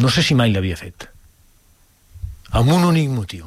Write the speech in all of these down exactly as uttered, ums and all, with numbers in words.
no sé si mai l'havia fet. Amb un únic motiu.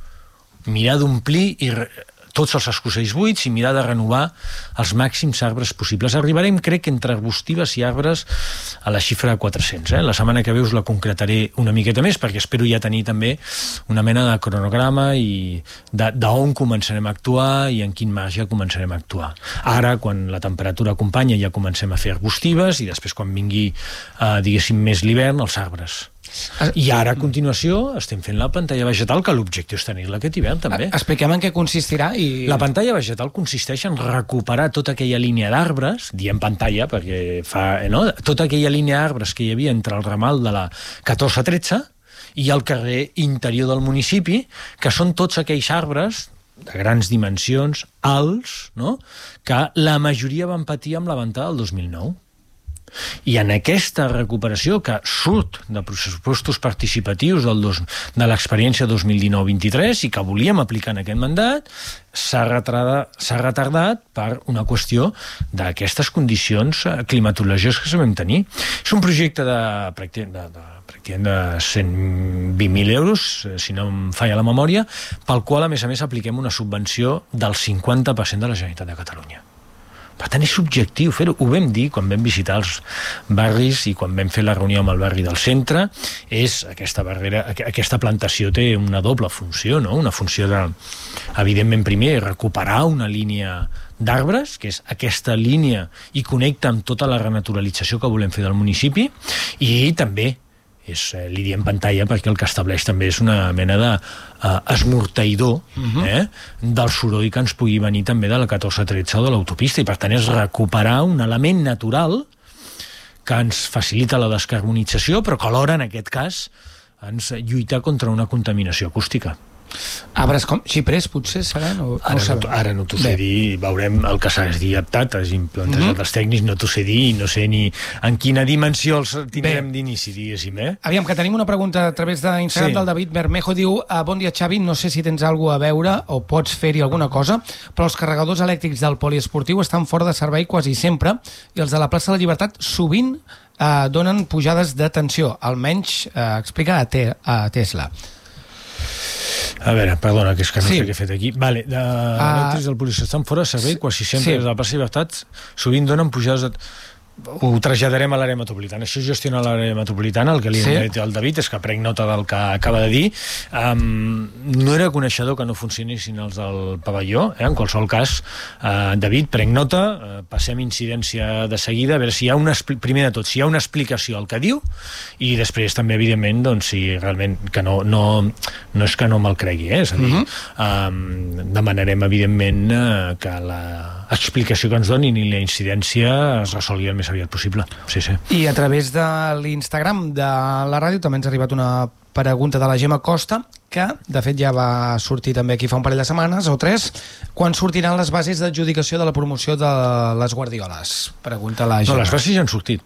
Mirar d'omplir i re... tots els escossells buits i mirar de renovar els màxims arbres possibles. Arribarem, crec, entre arbustives i arbres a la xifra de quatre-cents. Eh? La setmana que ve us la concretaré una miqueta més, perquè espero ja tenir també una mena de cronograma i d'on començarem a actuar i en quin marge començarem a actuar. Ara, quan la temperatura acompanya, ja comencem a fer arbustives i després, quan vingui, eh, diguéssim, més l'hivern, els arbres. I ara, a continuació, estem fent la pantalla vegetal, que l'objectiu és tenir-la aquest hivern, també. Expliquem en què consistirà. I... La pantalla vegetal consisteix en recuperar tota aquella línia d'arbres, diem pantalla, perquè fa... Eh, no? Tota aquella línia d'arbres que hi havia entre el ramal de la catorze tretze i el carrer interior del municipi, que són tots aquells arbres de grans dimensions, alts, no? Que la majoria van patir amb la ventada del dos mil nou. I en aquesta recuperació que surt de pressupostos participatius del dos, de l'experiència dos mil dinou vint-i-tres i que volíem aplicar en aquest mandat, s'ha retardat, s'ha retardat per una qüestió d'aquestes condicions climatològiques que sabem tenir. És un projecte de, de, de, de, de cent vint mil euros, si no em falla la memòria, pel qual, a més a més, apliquem una subvenció del cinquanta per cent de la Generalitat de Catalunya. Per tant, és subjectiu fer-ho. Ho vam dir quan vam visitar els barris i quan vam fer la reunió amb el barri del centre. És aquesta barrera, aquesta plantació té una doble funció, no? Una funció de, evidentment, primer, recuperar una línia d'arbres, que és aquesta línia i connecta amb tota la renaturalització que volem fer del municipi, i també és, eh, li diem pantalla perquè el que estableix també és una mena de eh, esmorteïdor uh-huh. eh, del soroll que ens pugui venir també de la catorze tretze o de l'autopista, i per tant és recuperar un element natural que ens facilita la descarbonització, però que alhora, en aquest cas, ens lluita contra una contaminació acústica. Arbres com xiprers, potser seran? O... Ara, no, no, ara no t'ho sé dir, veurem el que s'ha adaptat, has implantat mm-hmm. els tècnics, no t'ho sé dir, no sé ni en quina dimensió els tindrem Bé. d'inici, diguéssim. Eh? Aviam, que tenim una pregunta a través d'Instagram sí. del David Bermejo, diu, bon dia Xavi, no sé si tens alguna a veure o pots fer-hi alguna cosa, però els carregadors elèctrics del poliesportiu estan fora de servei quasi sempre, i els de la plaça de la Llibertat sovint eh, donen pujades de tensió, almenys eh, explica a, te a Tesla. A veure, perdona, que és que no sí. sé què he fet aquí. Vale, de uh, elèctrics del policia estan fora de servei, quasi sempre sí. de la plaça de Llibertat sovint donen pujades de... Ho traslladarem a l'àrea metropolitana. Això gestiona l'àrea metropolitana. El que li sí. he dit al David és que prenc nota del que acaba de dir. Um, no era coneixedor que no funcionessin els del pavelló. Eh? En qualsevol cas, uh, David, prenc nota, uh, passem incidència de seguida, a veure si hi ha una... Primer de tot, si hi ha una explicació al que diu, i després també, evidentment, doncs, si realment que no, no, no és que no me'l cregui, eh? És a dir, uh-huh. um, demanarem, evidentment, uh, que la explicació que ens donin i la incidència es resolgui el més aviat possible. Sí, sí. I a través de l'Instagram de la ràdio també ens ha arribat una pregunta de la Gemma Costa, que de fet ja va sortir també aquí fa un parell de setmanes o tres. Quan sortiran les bases d'adjudicació de la promoció de les Guardioles? Pregunta la Gemma. No, les bases ja han sortit.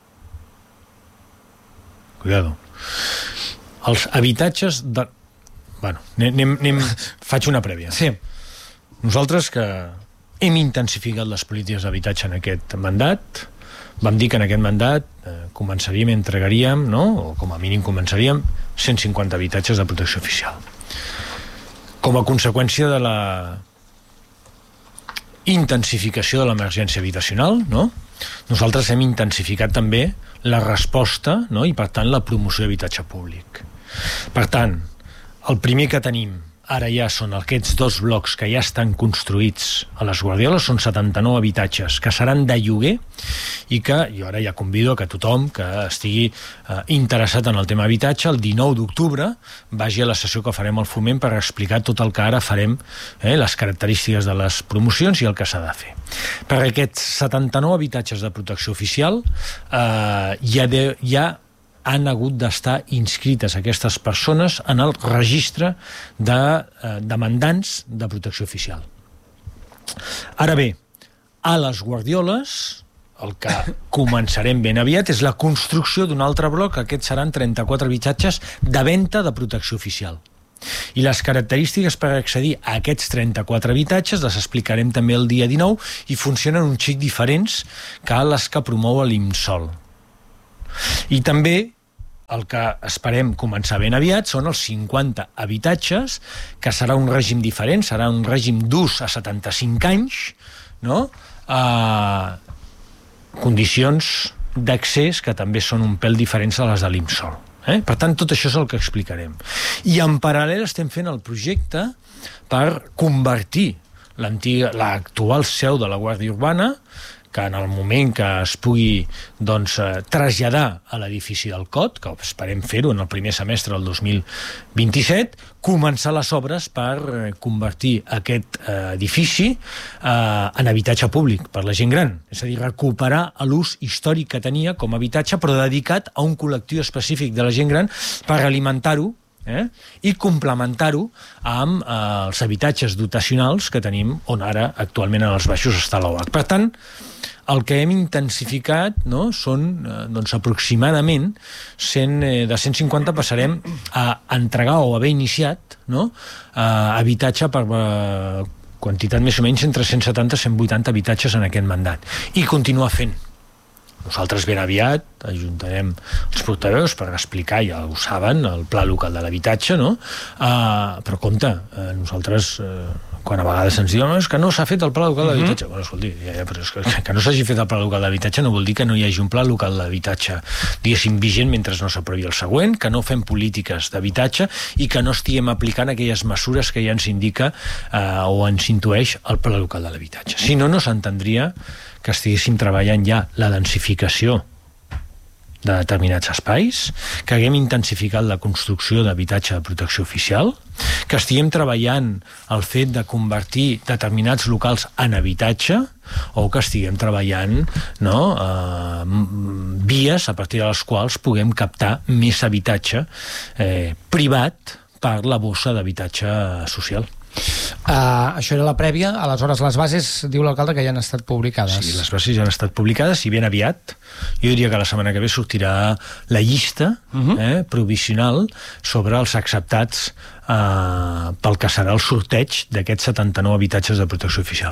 Cuidado. Els habitatges de... Bueno, anem, anem... faig una prèvia. Sí. Nosaltres que hem intensificat les polítiques d'habitatge en aquest mandat, vam dir que en aquest mandat eh, començaríem i entregaríem, no? O com a mínim començaríem, cent cinquanta habitatges de protecció oficial. Com a conseqüència de la intensificació de l'emergència habitacional, no? Nosaltres hem intensificat també la resposta, no? I per tant la promoció d'habitatge públic. Per tant, el primer que tenim ara ja són aquests dos blocs que ja estan construïts a les Guardioles, són setanta-nou habitatges que seran de lloguer i que jo ara ja convido a que tothom que estigui eh, interessat en el tema habitatge el dinou d'octubre vagi a la sessió que farem al Foment per explicar tot el que ara farem, eh, les característiques de les promocions i el que s'ha de fer. Per aquests setanta-nou habitatges de protecció oficial eh, ja, de, ja han hagut d'estar inscrites aquestes persones en el registre de eh, demandants de protecció oficial. Ara bé, a les Guardioles, el que començarem ben aviat és la construcció d'un altre bloc, aquests seran trenta-quatre habitatges de venda de protecció oficial. I les característiques per accedir a aquests trenta-quatre habitatges les explicarem també el dia dinou i funcionen un xic diferents que les que promou l'IMSOL. I també el que esperem començar ben aviat són els cinquanta habitatges, que serà un règim diferent, serà un règim d'ús a setanta-cinc anys, no? Uh, condicions d'accés que també són un pèl diferents a les de l'IMSOL. Eh? Per tant, tot això és el que explicarem. I en paral·lel estem fent el projecte per convertir l'actual seu de la Guàrdia Urbana, que en el moment que es pugui doncs, eh, traslladar a l'edifici del C O T, que esperem fer-ho en el primer semestre del dos mil vint-i-set, començar les obres per eh, convertir aquest eh, edifici eh, en habitatge públic per la gent gran. És a dir, recuperar l'ús històric que tenia com a habitatge, però dedicat a un col·lectiu específic de la gent gran per alimentar-ho Eh? i complementar-ho amb eh, els habitatges dotacionals que tenim on ara actualment en els baixos està l'O H. Per tant, el que hem intensificat, no, són eh, doncs, aproximadament cent, eh, de cent cinquanta passarem a entregar o haver iniciat, no, eh, habitatge per eh, quantitat més o menys entre cent setanta i cent vuitanta habitatges en aquest mandat, i continuar fent. Nosaltres ben aviat ajuntarem els portaveus per explicar, ja ho saben, el pla local de l'habitatge, no? Uh, però compte, uh, nosaltres, uh, quan a vegades ens diuen és que no s'ha fet el pla local d'habitatge. Uh-huh. Bueno, escolti, ja, ja, però és que, que no s'hagi fet el pla local d'habitatge no vol dir que no hi hagi un pla local d'habitatge, diguéssim, vigent mentre no s'aprovi el següent, que no fem polítiques d'habitatge i que no estiguem aplicant aquelles mesures que ja ens indica uh, o ens intueix el pla local de l'habitatge. Si no, no s'entendria que estiguéssim treballant ja la densificació de determinats espais, que haguem intensificat la construcció d'habitatge de protecció oficial, que estiguem treballant el fet de convertir determinats locals en habitatge, o que estiguem treballant, no, eh, vies a partir de les quals puguem captar més habitatge eh, privat per la bossa d'habitatge social. Uh, això era la prèvia. Aleshores, les bases, diu l'alcalde, que ja han estat publicades. Sí, les bases ja han estat publicades i ben aviat. Jo diria que la setmana que ve sortirà la llista uh-huh. eh, provisional sobre els acceptats eh, pel que serà el sorteig d'aquests setanta-nou habitatges de protecció oficial.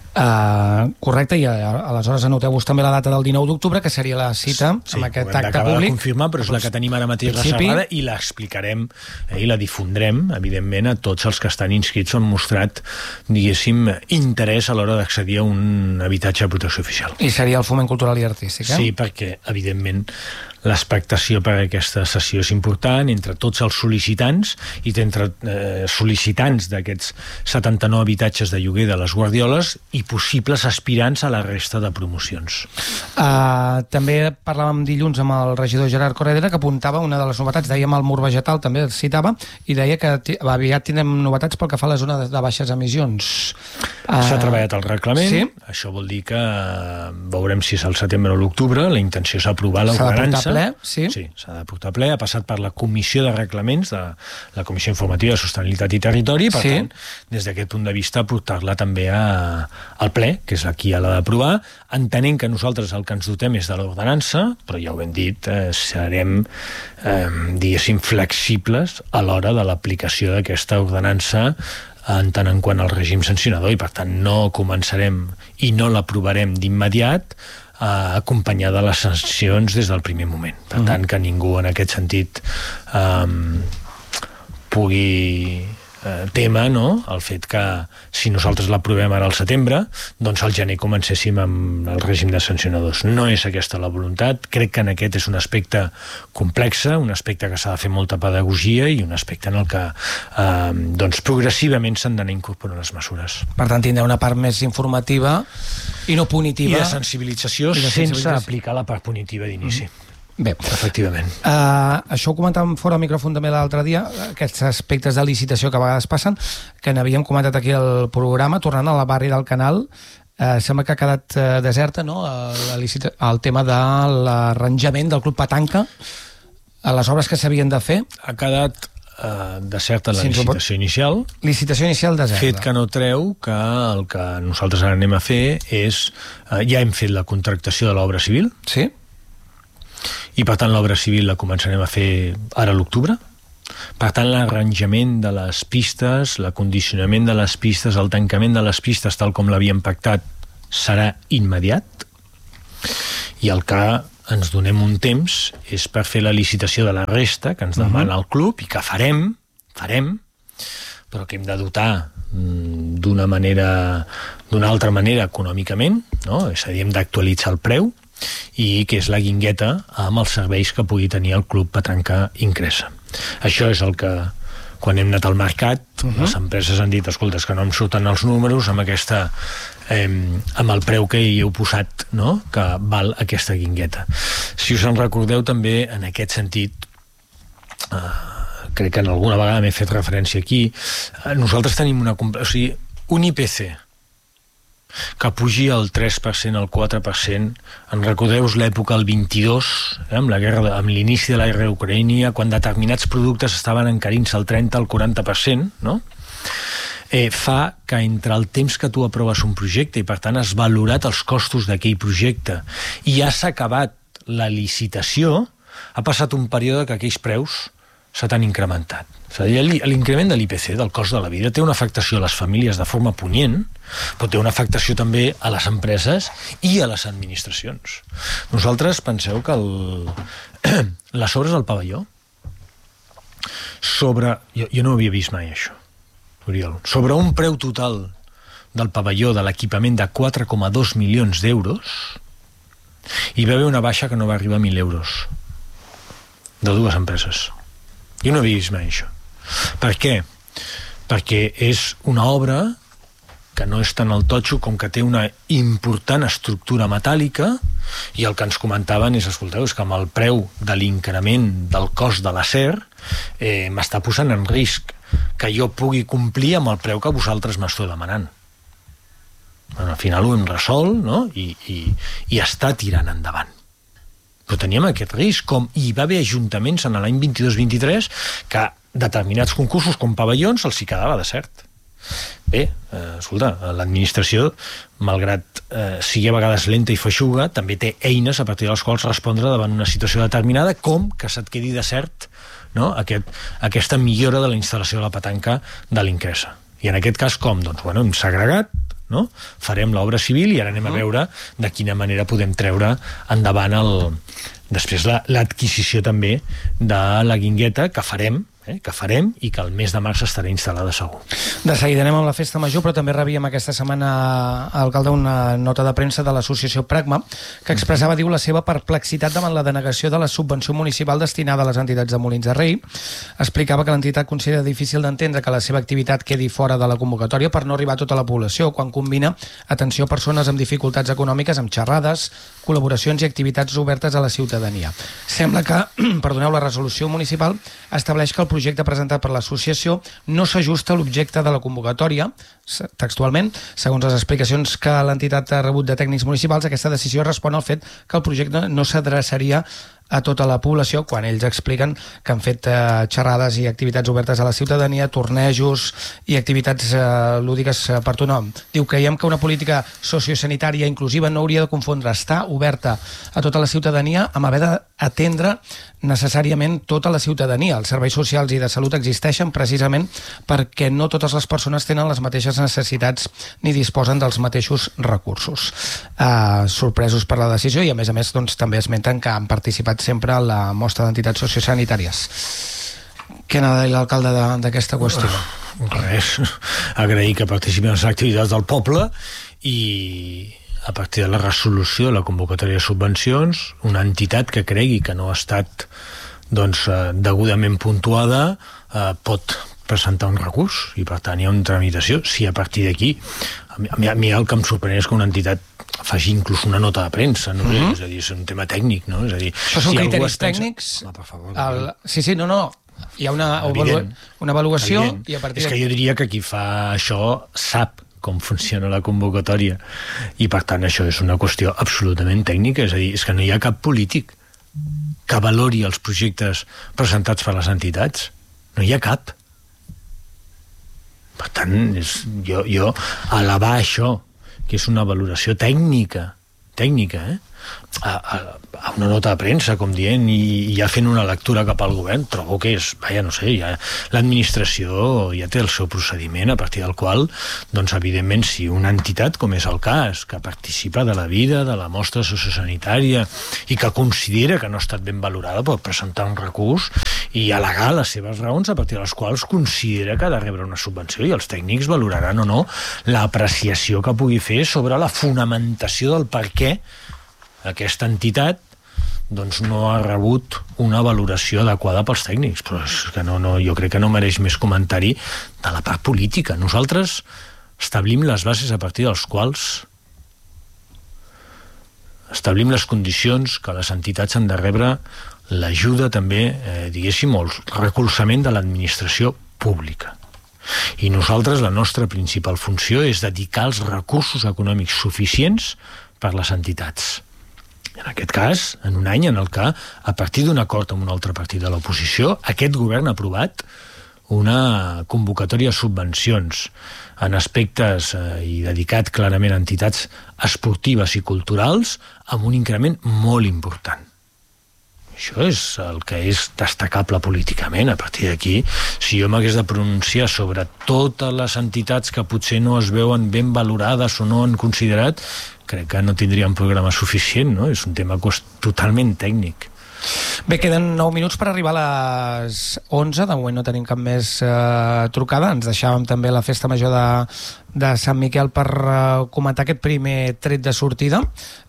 Uh, correcte, i aleshores anoteu-vos també la data del dinou d'octubre, que seria la cita sí, amb aquest acte públic. De confirmar, però és la que tenim ara mateix reservada i l'explicarem eh, i la difondrem, evidentment, a tots els que estan inscrits o han mostrat, diguéssim, interès a l'hora d'accedir a un habitatge de protecció oficial. I seria el foment cultural i artístic, eh? Sí, perquè, evidentment, l'expectació per a aquesta sessió és important entre tots els sol·licitants i entre eh, sol·licitants d'aquests setanta-nou habitatges de lloguer de les Guardioles i possibles aspirants a la resta de promocions. Uh, també parlàvem dilluns amb el regidor Gerard Corredera, que apuntava una de les novetats, dèiem el mur vegetal, també el citava, i deia que aviat tindrem novetats pel que fa a la zona de, de baixes emissions. Uh, S'ha treballat el reglament, sí? Això vol dir que veurem si és al setembre o l'octubre, la intenció és aprovar l'ordenança. Ple, sí. Sí, s'ha de portar ple, ha passat per la comissió de reglaments de la Comissió Informativa de Sostenibilitat i Territori, per sí. tant, des d'aquest punt de vista, portar-la també a, al ple, que és aquí a l'ha d'aprovar, entenent que nosaltres el que ens dotem és de l'ordenança, però ja ho hem dit, eh, serem, eh, diguéssim, flexibles a l'hora de l'aplicació d'aquesta ordenança en tant en quant al règim sancionador, i per tant no començarem i no l'aprovarem d'immediat eh, acompanyar de les sancions des del primer moment. Per tant, que ningú en aquest sentit eh, pugui eh, tema, no?, el fet que si nosaltres l'aprovem ara al setembre, doncs al gener comencéssim amb el règim de sancionadors. No és aquesta la voluntat. Crec que en aquest és un aspecte complex, un aspecte que s'ha de fer molta pedagogia i un aspecte en el que eh, doncs progressivament s'han d'anar incorporant les mesures. Per tant, tindrà una part més informativa i no punitiva. I de sensibilització, I de sensibilització. sense aplicar la part punitiva d'inici. Mm. Bé, efectivament. Uh, això ho comentàvem fora del micròfon també l'altre dia, aquests aspectes de licitació que a vegades passen, que n'havíem comentat aquí al programa, tornant al barri del Canal, uh, sembla que ha quedat uh, deserta, no?, el, el tema de l'arranjament del Club Petanca, a les obres que s'havien de fer. Ha quedat uh, deserta la licitació inicial. Licitació inicial deserta. Fet que no treu que el que nosaltres ara anem a fer és, uh, ja hem fet la contractació de l'obra civil. Sí. I per tant l'obra civil la començarem a fer ara a l'octubre. Per tant, l'arranjament de les pistes, l'acondicionament de les pistes, el tancament de les pistes tal com l'havíem pactat serà immediat, i el que ens donem un temps és per fer la licitació de la resta que ens demana el club i que farem, farem, però que hem de dotar d'una manera, d'una altra manera econòmicament, no? És a dir, hem d'actualitzar el preu i que és la guingueta amb els serveis que pugui tenir el club Petanca Incresa. Això és el que, quan hem anat al mercat, uh-huh. les empreses han dit, escolta, és que no em surten els números amb aquesta eh, amb el preu que hi heu posat, no? Que val aquesta guingueta. Si us en recordeu també, en aquest sentit, eh, crec que en alguna vegada m'he fet referència aquí, eh, nosaltres tenim una... O sigui, un I P C que pugi el tres per cent, el quatre per cent, en recordeu l'època del vint-i-dos, eh, amb la guerra, amb l'inici de la guerra d'Ucraïna, quan determinats productes estaven encarint-se el trenta al quaranta per cent, no? Eh, fa que entre el temps que tu aproves un projecte i per tant has valorat els costos d'aquell projecte i has acabat la licitació, ha passat un període que aquells preus s'ha tan incrementat. És a dir, l'increment de l'I P C, del cost de la vida, té una afectació a les famílies de forma punyent, però té una afectació també a les empreses i a les administracions. Nosaltres penseu que el... les obres del pavelló sobre... Jo, jo no ho havia vist mai, això, Oriol. Sobre un preu total del pavelló, de l'equipament, de quatre coma dos milions d'euros, hi va haver una baixa que no va arribar a mil euros de dues empreses. Jo no havia vist mai això. Per què? Perquè és una obra que no és tan al totxo com que té una important estructura metàl·lica i el que ens comentaven és, escolteu, és que amb el preu de l'increment del cost de l'acer eh, m'està posant en risc que jo pugui complir amb el preu que vosaltres m'esteu demanant. Bueno, al final ho hem resolt, no? I, i, i està tirant endavant. Però teníem aquest risc, com hi va haver ajuntaments en l'any vint-i-dos vint-i-tres que determinats concursos com pavellons els hi quedava desert. Bé, eh, escolta, l'administració, malgrat eh, sigui a vegades lenta i feixuga, també té eines a partir de les quals respondre davant una situació determinada, com que se't quedi desert, no? Aquest, aquesta millora de la instal·lació de la petanca de l'Incresa. I en aquest cas com? Doncs, bueno, hem segregat, no? Farem l'obra civil i ara anem a veure de quina manera podem treure endavant el... després l'adquisició també de la guingueta que farem Eh, que farem i que el mes de març estarà instal·lada segur. De seguida anem amb la festa major, però també rebíem aquesta setmana, alcalde, una nota de premsa de l'associació Pragma, que expressava, diu, la seva perplexitat davant la denegació de la subvenció municipal destinada a les entitats de Molins de Rei. Explicava que l'entitat considera difícil d'entendre que la seva activitat quedi fora de la convocatòria per no arribar a tota la població, quan combina atenció a persones amb dificultats econòmiques amb xerrades, col·laboracions i activitats obertes a la ciutadania. Sembla que, perdoneu, la resolució municipal estableix que el projecte presentat per l'associació no s'ajusta a l'objecte de la convocatòria. Textualment, segons les explicacions que l'entitat ha rebut de tècnics municipals, aquesta decisió respon al fet que el projecte no s'adreçaria a tota la població, quan ells expliquen que han fet eh, xerrades i activitats obertes a la ciutadania, tornejos i activitats eh, lúdiques eh, per tothom. Diu, creiem que una política sociosanitària inclusiva no hauria de confondre estar oberta a tota la ciutadania amb haver d'atendre necessàriament tota la ciutadania. Els serveis socials i de salut existeixen precisament perquè no totes les persones tenen les mateixes necessitats ni disposen dels mateixos recursos. Eh, sorpresos per la decisió i a més a més doncs, també esmenten que han participat sempre a la mostra d'entitats sociosanitàries. Què n'ha de dir l'alcalde d'aquesta qüestió? Uh, res, agrair que participin en les activitats del poble i a partir de la resolució de la convocatòria de subvencions, una entitat que cregui que no ha estat doncs, degudament puntuada eh, pot presentar un recurs i per tant hi ha una tramitació. Si a partir d'aquí, a mi, a mi el que em sorprèn és que una entitat faci inclús una nota de premsa, no? Uh-huh. És a dir, és un tema tècnic, no? És a dir, això són si criteris tècnics? Home, per favor, el... Sí, sí, no, no. Hi ha una, evident, una avaluació evident. I a partir és que jo diria que qui fa això sap com funciona la convocatòria i per tant això és una qüestió absolutament tècnica, és a dir, és que no hi ha cap polític que valori els projectes presentats per les entitats, no hi ha cap. Per tant, és, jo, jo elevar això, que és una valoració tècnica, tècnica, eh? a, a, a una nota de premsa, com dient, i, i ja fent una lectura cap al govern, trobo que és, vaja, no sé, ja, l'administració ja té el seu procediment, a partir del qual, doncs, evidentment, si una entitat, com és el cas, que participa de la vida, de la mostra sociosanitària, i que considera que no ha estat ben valorada, pot presentar un recurs i al·legar les seves raons, a partir de les quals considera que ha de rebre una subvenció, i els tècnics valoraran o no l'apreciació que pugui fer sobre la fonamentació del per què aquesta entitat doncs no ha rebut una valoració adequada pels tècnics. Però és que no, no, jo crec que no mereix més comentari de la part política. Nosaltres establim les bases a partir dels quals establim les condicions que les entitats han de rebre l'ajuda també, eh, diguéssim, el recolzament de l'administració pública. I nosaltres, la nostra principal funció és dedicar els recursos econòmics suficients per les entitats. En aquest cas, en un any en el que, a partir d'un acord amb un altre partit de l'oposició, aquest govern ha aprovat una convocatòria de subvencions en aspectes eh, i dedicat clarament a entitats esportives i culturals amb un increment molt important. Això és el que és destacable políticament. A partir d'aquí, si jo m'hagués de pronunciar sobre totes les entitats que potser no es veuen ben valorades o no han considerat, crec que no tindria un programa suficient, no? És un tema totalment tècnic. Bé, queden nou minuts per arribar a les onze. De moment no tenim cap més eh, trucada. Ens deixàvem també la festa major de, de Sant Miquel per eh, comentar aquest primer tret de sortida.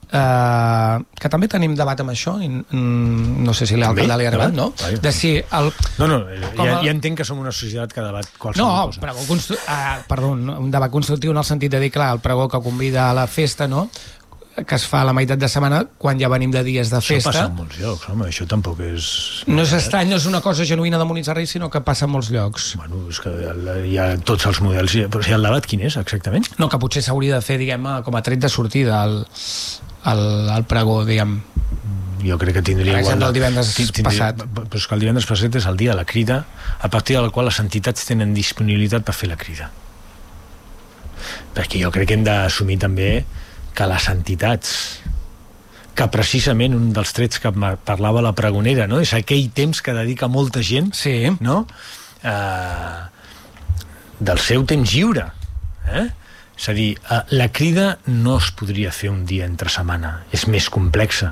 Uh, que també tenim debat amb això i, mm, no sé si l'alcalde li ha arribat, no? De si el, no, no, ja, ja entenc que som una societat que debat qualsevol no, cosa. Pregó constru... uh, perdó, un debat constructiu en el sentit de dir, clar, el pregó que convida a la festa, no?, que es fa a la meitat de setmana quan ja venim de dies de festa. Això passa en molts llocs, home, això tampoc és... No és estrany, no és una cosa genuïna de Molins de Rei, sinó que passa en molts llocs. Bueno, és que hi ha tots els models, però si el debat quin és, exactament? No, que potser s'hauria de fer, diguem, com a tret de sortida el, el, el pregó, diguem. Jo crec que tindria igual... igual... el divendres tindria, passat. Però és que el divendres passat és el dia de la crida, a partir del qual les entitats tenen disponibilitat per fer la crida. Perquè jo crec que hem d'assumir també que les entitats, que precisament un dels trets que parlava la pregonera, no?, és aquell temps que dedica molta gent, sí, no?, eh, del seu temps lliure. Eh? És a dir, eh, la crida no es podria fer un dia entre setmana, és més complexa.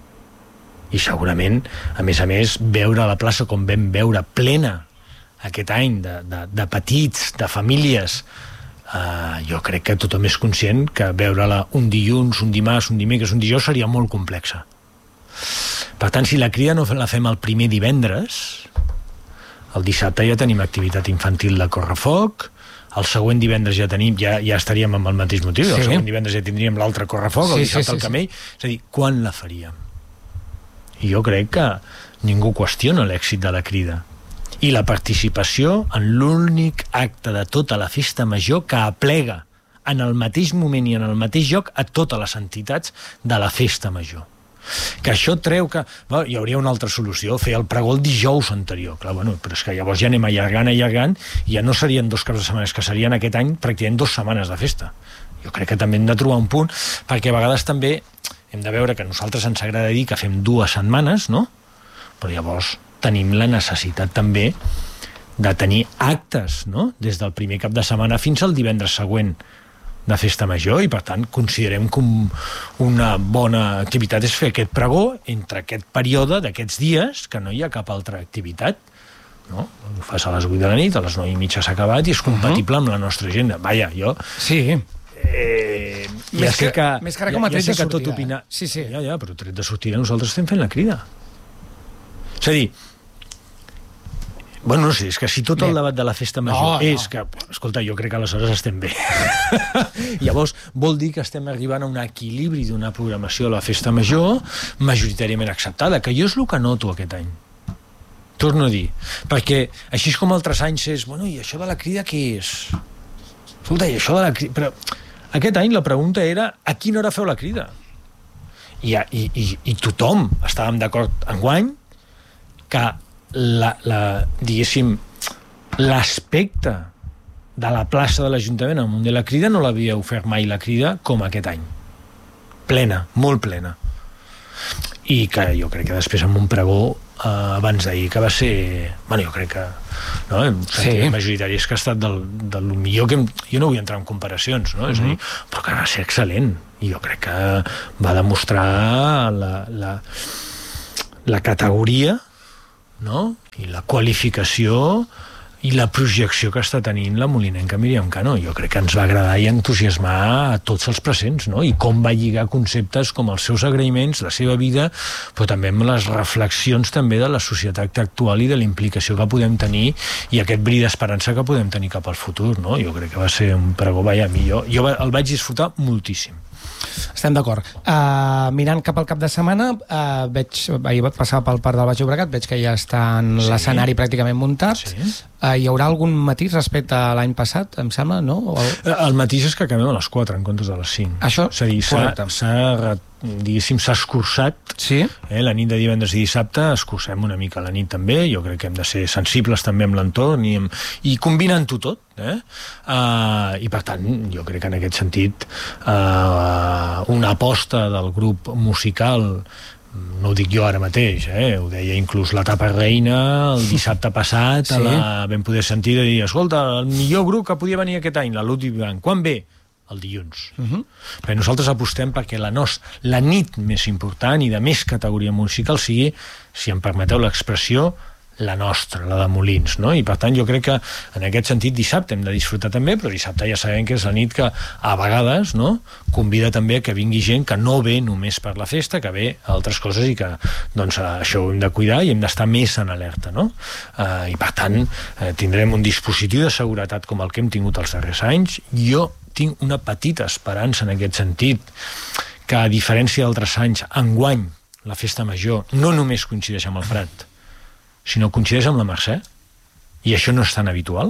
I segurament, a més a més, veure la plaça com vam veure plena aquest any de, de, de petits, de famílies, Uh, jo crec que tothom és conscient que veure-la un dilluns, un dimarts, un dimecres, un dijous seria molt complexa. Per tant, si la crida no la fem el primer divendres, el dissabte ja tenim activitat infantil de correfoc, el següent divendres ja tenim, ja, ja estaríem amb el mateix motiu, sí. El següent divendres ja tindríem l'altre correfoc, sí, el dissabte sí, sí, el camell, sí. És a dir, quan la faríem? I jo crec que ningú qüestiona l'èxit de la crida i la participació en l'únic acte de tota la festa major que aplega en el mateix moment i en el mateix lloc a totes les entitats de la festa major. Que això treu que... Bueno, hi hauria una altra solució, fer el pregó el dijous anterior. Clar, bueno, però és que llavors ja anem allargant, allargant, i ja no serien dos caps de setmana, que serien aquest any pràcticament dues setmanes de festa. Jo crec que també hem de trobar un punt, perquè a vegades també hem de veure que a nosaltres ens agrada dir que fem dues setmanes, no? Però llavors tenim la necessitat també de tenir actes, no?, des del primer cap de setmana fins al divendres següent de festa major, i per tant considerem que una bona activitat és fer aquest pregó entre aquest període d'aquests dies que no hi ha cap altra activitat, no? Ho fas a les vuit de la nit, a les nou i mitja s'ha acabat i és compatible amb la nostra agenda. Vaja, jo... Sí. Eh, ja sé que, més que ara com a tret ja, ja de sortida. Opina... Sí, sí. Ja, ja, però tret de sortida nosaltres estem fent la crida. És a dir, bueno, no sé, és que si tot el debat de la festa major no, és no. que, escolta, jo crec que aleshores estem bé. Llavors, vol dir que estem arribant a un equilibri d'una programació a la festa major majoritàriament acceptada, que jo és el que noto aquest any. Torno a dir, perquè així és com altres anys és, bueno, i això de la crida què és? Escolta, i això de la crida... Però aquest any la pregunta era a quina hora feu la crida? I, i, i, i tothom estàvem d'acord enguany que la, la, diguéssim, l'aspecte de la plaça de l'Ajuntament al munt de la crida no l'havia ofert mai la crida com aquest any. Plena, molt plena. i que jo crec que després amb un pregó Uh, abans d'ahir, que va ser bueno, jo crec que no, hem sentit sí. majoritari és que ha estat del, del millor que hem, jo no vull entrar en comparacions no? Mm-hmm. És a dir, però que va ser excel·lent i jo crec que va demostrar la, la, la categoria no? I la qualificació i la projecció que està tenint la molinenca Míriam Cano. Jo crec que ens va agradar i entusiasmar a tots els presents, no? I com va lligar conceptes com els seus agraïments, la seva vida, però també amb les reflexions també de la societat actual i de la implicació que podem tenir i aquest bri d'esperança que podem tenir cap al futur, no? Jo crec que va ser un pregó, vaja, millor. Jo el vaig disfrutar moltíssim. Estem d'acord. Uh, mirant cap al cap de setmana, uh, veig, ahir passava pel Parc del Baix Llobregat, veig que ja està en sí. l'escenari pràcticament muntat. Sí. Uh, hi haurà algun matís respecte a l'any passat, em sembla, no? O el... el matís és que acabem a les quatre en comptes de les cinc. Això? És a dir, s'ha diguéssim, s'ha escurçat sí? eh, la nit de divendres i dissabte escurcem una mica la nit també, jo crec que hem de ser sensibles també amb l'entorn i, amb, i combinant-ho tot eh? uh, i per tant jo crec que en aquest sentit uh, una aposta del grup musical no ho dic jo ara mateix, eh? Ho deia inclús la Tapa Reina el dissabte passat sí. la vam poder sentir de dir, escolta, el millor grup que podia venir aquest any, la Ludwig Band, quan ve? El dilluns. Uh-huh. Perquè nosaltres apostem perquè la, nos, la nit més important i de més categoria musical sigui, si em permeteu l'expressió, la nostra, la de Molins, no? I per tant jo crec que en aquest sentit dissabte hem de disfrutar també, però dissabte ja sabem que és la nit que a vegades no? Convida també que vingui gent que no ve només per la festa, que ve a altres coses i que doncs això ho hem de cuidar i hem d'estar més en alerta, no? Uh, i per tant uh, tindrem un dispositiu de seguretat com el que hem tingut els darrers anys. Jo tinc una petita esperança en aquest sentit, que a diferència d'altres anys, enguany la festa major no només coincideix amb el Prat, sinó coincideix amb la Mercè, i això no és tan habitual.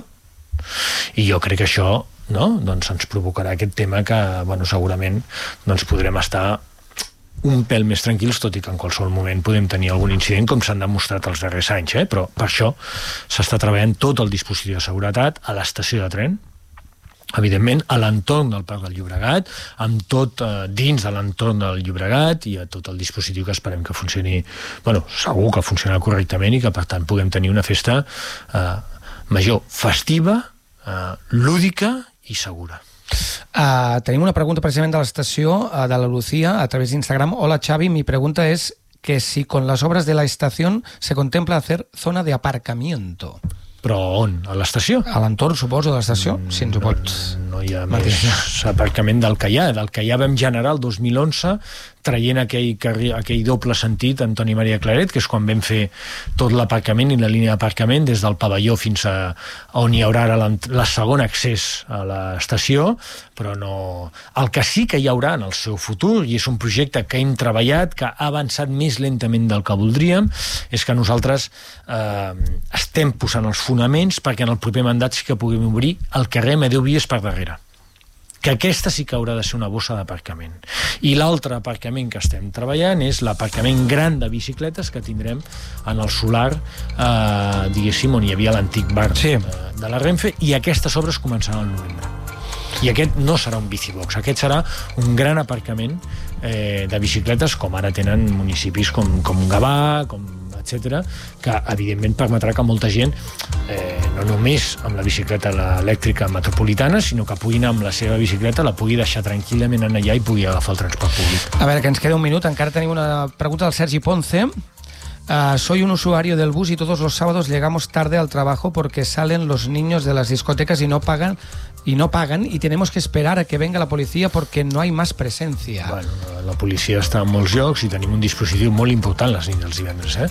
I jo crec que això no? doncs ens provocarà aquest tema que bueno, segurament doncs podrem estar un pèl més tranquils, tot i que en qualsevol moment podem tenir algun incident, com s'han demostrat els darrers anys, eh? Però per això s'està treballant tot el dispositiu de seguretat a l'estació de tren, evidentment a l'entorn del Parc del Llobregat, amb tot eh, dins de l'entorn del Llobregat i a tot el dispositiu que esperem que funcioni, bueno, segur que funcionarà correctament i que per tant puguem tenir una festa eh, major, festiva, eh, lúdica i segura. Uh, tenim una pregunta precisament de l'estació uh, de la Lucía a través d'Instagram. Hola Xavi, mi pregunta es que si con las obras de la estación se contempla hacer zona de aparcamiento. Però on? A l'estació? A l'entorn, suposo, de l'estació, mm, si ens ho pots... No, no hi ha més aparcament del que hi ha. Del que ja vam generar el dos mil onze, traient aquell, aquell doble sentit Antoni Maria Claret, que és quan vam fer tot l'aparcament i la línia d'aparcament des del pavelló fins a on hi haurà ara la segon accés a l'estació, però no... El que sí que hi haurà en el seu futur, i és un projecte que hem treballat, que ha avançat més lentament del que voldríem, és que nosaltres eh, estem posant els fonaments perquè en el proper mandat sí que puguem obrir el carrer Amadeu Vies per darrere, que aquesta sí que haurà de ser una bossa d'aparcament. I l'altre aparcament que estem treballant és l'aparcament gran de bicicletes que tindrem en el solar, eh, diguéssim, on hi havia l'antic bar sí. de, de la Renfe, i aquestes obres començaran al novembre. I aquest no serà un bicibox, aquest serà un gran aparcament eh, de bicicletes, com ara tenen municipis com, com Gavà, com etcètera, que evidentment permetrà que molta gent eh, no només amb la bicicleta elèctrica metropolitana, sinó que pugui anar amb la seva bicicleta, la pugui deixar tranquil·lament en allà i pugui agafar el transport públic. A veure, que ens queda un minut, encara tenim una pregunta del Sergi Ponce. Uh, soy un usuario del bus y todos los sábados llegamos tarde al trabajo porque salen los niños de las discotecas y no pagan y no pagan y tenemos que esperar a que venga la policía porque no hay más presencia. Bueno, la policia està en molts llocs i tenim un dispositiu molt important les nits dels divendres, eh?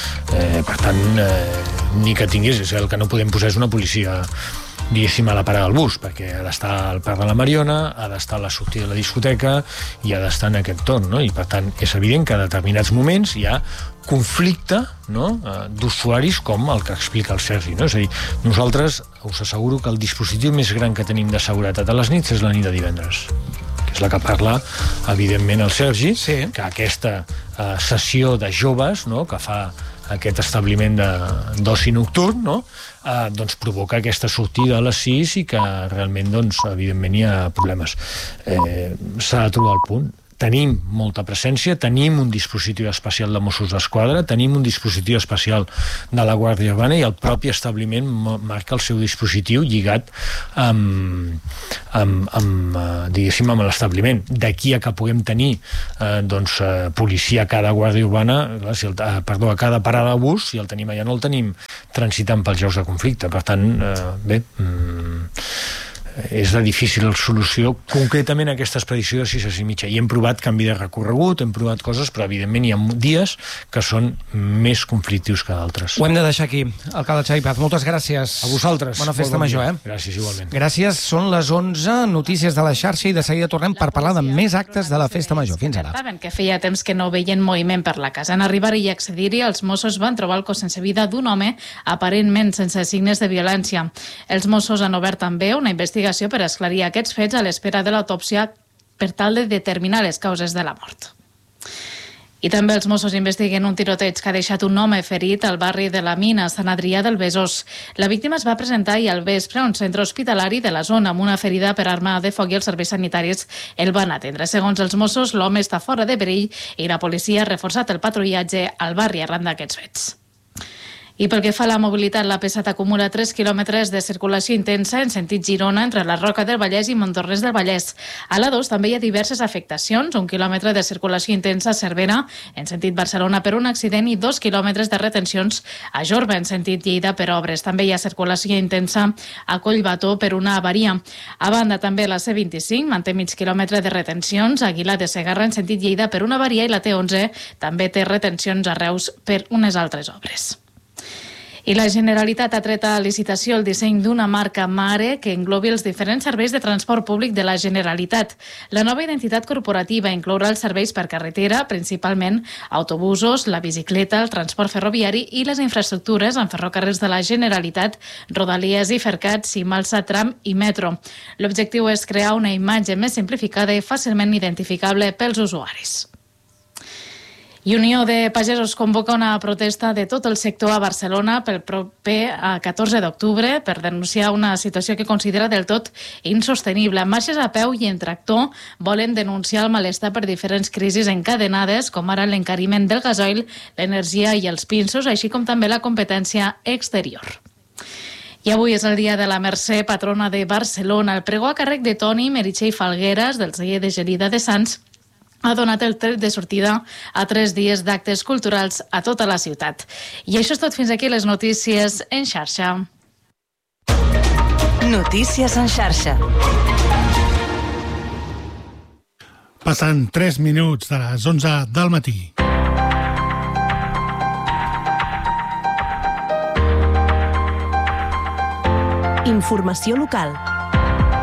eh per tant, eh, ni que tingués, és el que no podem posar és una policia diguéssim a la parada del bus, perquè ha d'estar al Parc de la Mariona, ha d'estar a la sortida de la discoteca i ha d'estar en aquest torn, no? I per tant és evident que a determinats moments hi ha conflicte, no? d'usuaris com el que explica el Sergi, no? És a dir, nosaltres us asseguro que el dispositiu més gran que tenim de seguretat a les nits és la nit de divendres, que és la que parla evidentment el Sergi, sí. que aquesta eh, sessió de joves, no? que fa aquest establiment d'oci nocturn, no? eh, doncs provoca aquesta sortida a les sis i que realment doncs, evidentment hi ha problemes. Eh, s'ha de trobar el punt. tenim molta presència, tenim un dispositiu especial de Mossos d'Esquadra, tenim un dispositiu especial de la Guàrdia Urbana i el propi establiment marca el seu dispositiu lligat amb, amb, amb, diguéssim, amb l'establiment. D'aquí a que puguem tenir eh, doncs, eh, policia a cada Guàrdia Urbana, clar, si el, eh, perdó, a cada parada de bus, si el tenim allà no el tenim transitant pels llocs de conflicte. Per tant, eh, bé, mm, és de difícil solució concretament aquesta expedició de sis hores i mitja, i hem provat canvi de recorregut, hem provat coses, però evidentment hi ha dies que són més conflictius que d'altres. Ho hem de deixar aquí. Alcalde Xavi Paz, moltes gràcies. A vosaltres. Bona festa bon major, eh? Gràcies, igualment. Gràcies, són les onze, notícies de la xarxa, i de seguida tornem per parlar de més actes de la festa major. Fins ara. Que feia temps que no veien moviment per la casa. En arribar-hi i accedir-hi, els Mossos van trobar el cos sense vida d'un home aparentment sense signes de violència. Els Mossos han obert també una investigació per esclarir aquests fets a l'espera de l'autòpsia per tal de determinar les causes de la mort. I també els Mossos investiguen un tiroteig que ha deixat un home ferit al barri de la Mina, Sant Adrià del Besòs. La víctima es va presentar ahir al vespre a un centre hospitalari de la zona amb una ferida per arma de foc i els serveis sanitaris el van atendre. Segons els Mossos, l'home està fora de perill i la policia ha reforçat el patrullatge al barri arran d'aquests fets. I pel que fa a la mobilitat, l'A P set acumula tres quilòmetres de circulació intensa en sentit Girona entre la Roca del Vallès i Montornès del Vallès. A l'A dos també hi ha diverses afectacions, un quilòmetre de circulació intensa a Cervera en sentit Barcelona per un accident i dos quilòmetres de retencions a Jorba en sentit Lleida per obres. També hi ha circulació intensa a Collbató per una avaria. A banda, també la C vint-i-cinc manté mig quilòmetre de retencions a Aguilar de Segarra en sentit Lleida per una avaria i la T onze també té retencions a Reus per unes altres obres. I la Generalitat ha tret a licitació el disseny d'una marca mare que englobi els diferents serveis de transport públic de la Generalitat. La nova identitat corporativa inclourà els serveis per carretera, principalment autobusos, la bicicleta, el transport ferroviari i les infraestructures en ferrocarrils de la Generalitat, Rodalies i Fercat, Cimalsa, Tram i Metro. L'objectiu és crear una imatge més simplificada i fàcilment identificable pels usuaris. I Unió de Pagesos convoca una protesta de tot el sector a Barcelona pel proper catorze d'octubre per denunciar una situació que considera del tot insostenible. Amb marxes a peu i en tractor volen denunciar el malestar per diferents crisis encadenades, com ara l'encariment del gasoil, l'energia i els pinsos, així com també la competència exterior. I avui és el dia de la Mercè, patrona de Barcelona. El pregó a càrrec de Toni Meritxell Falgueras, del celler de Gelida de Sants, ha donat el tret de sortida a tres dies d'actes culturals a tota la ciutat. I això és tot, fins aquí les notícies en xarxa. Notícies en xarxa. Passen tres minuts de les onze del matí. Informació local.